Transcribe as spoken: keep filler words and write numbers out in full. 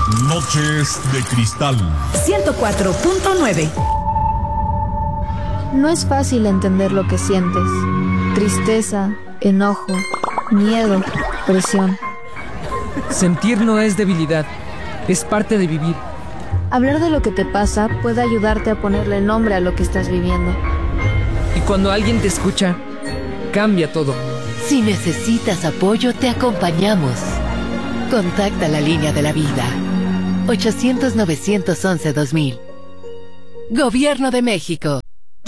Noches de Cristal. ciento cuatro punto nueve. No es fácil entender lo que sientes. Tristeza, enojo, miedo, presión. Sentir no es debilidad, es parte de vivir. Hablar de lo que te pasa puede ayudarte a ponerle nombre a lo que estás viviendo. Y cuando alguien te escucha, cambia todo. Si necesitas apoyo, te acompañamos. Contacta la línea de la vida. ochocientos, novecientos once, dos mil. Gobierno de México.